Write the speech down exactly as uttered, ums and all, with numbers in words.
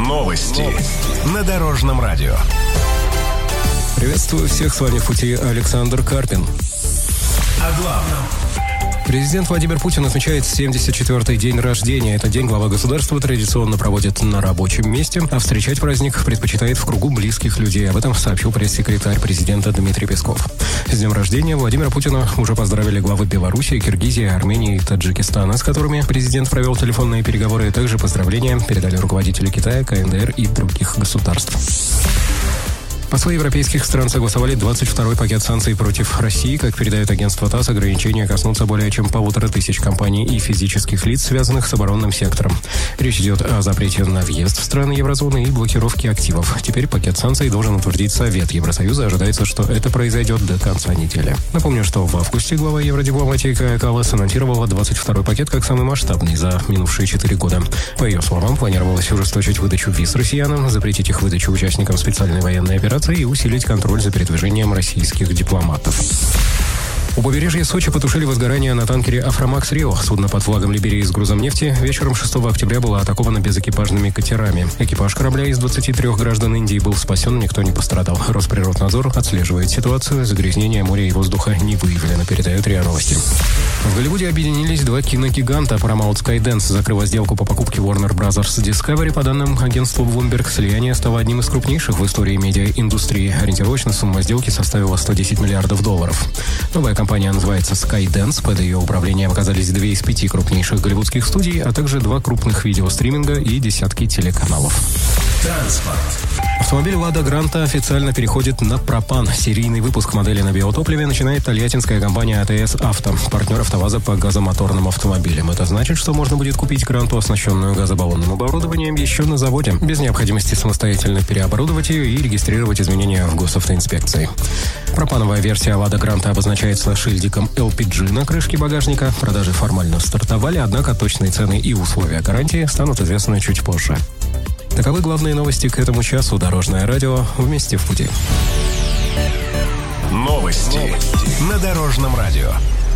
Новости на Дорожном радио. Приветствую всех, с вами в пути Александр Карпин. О главном. Президент Владимир Путин отмечает семьдесят четвёртый день рождения. Этот день глава государства традиционно проводит на рабочем месте, а встречать праздник предпочитает в кругу близких людей. Об этом сообщил пресс-секретарь президента Дмитрий Песков. С днем рождения Владимира Путина уже поздравили главы Белоруссии, Киргизии, Армении и Таджикистана, с которыми президент провел телефонные переговоры. Также поздравления передали руководители Китая, ка эн дэ эр и других государств. Послы европейских стран согласовали двадцать второй пакет санкций против России. Как передает агентство ТАСС, ограничения коснутся более чем полутора тысяч компаний и физических лиц, связанных с оборонным сектором. Речь идет о запрете на въезд в страны еврозоны и блокировке активов. Теперь пакет санкций должен утвердить Совет Евросоюза. Ожидается, что это произойдет до конца недели. Напомню, что в августе глава евродипломатии Кая Каллас анонсировала двадцать второй пакет как самый масштабный за минувшие четыре года. По ее словам, планировалось ужесточить выдачу виз россиянам, запретить их выдачу участникам специальной военной операции и усилить контроль за передвижением российских дипломатов. У побережья Сочи потушили возгорание на танкере «Афромакс Рио». Судно под флагом Либерии с грузом нефти вечером шестого октября было атаковано безэкипажными катерами. Экипаж корабля из двадцати трёх граждан Индии был спасен, никто не пострадал. Росприроднадзор отслеживает ситуацию. Загрязнения моря и воздуха не выявлено, передает РИА Новости. В Голливуде объединились два киногиганта. Paramount Skydance закрыла сделку по покупке Warner Bros. Discovery. По данным агентства Bloomberg, слияние стало одним из крупнейших в истории медиаиндустрии. Ориентировочно сумма сделки составила сто десять миллиардов долларов. Новая компания называется Skydance. Под ее управлением оказались две из пяти крупнейших голливудских студий, а также два крупных видеостриминга и десятки телеканалов. Транспорт. Автомобиль «Лада Гранта» официально переходит на пропан. Серийный выпуск модели на биотопливе начинает тольяттинская компания а тэ эс Авто, партнер АвтоВАЗа по газомоторным автомобилям. Это значит, что можно будет купить Гранту, оснащенную газобаллонным оборудованием, еще на заводе, без необходимости самостоятельно переоборудовать ее и регистрировать изменения в госавтоинспекции. Пропановая версия «Лада Гранта» обозначается шильдиком эл пи джи на крышке багажника. Продажи формально стартовали, однако точные цены и условия гарантии станут известны чуть позже. Таковы главные новости к этому часу. Дорожное радио. Вместе в пути. Новости на Дорожном радио.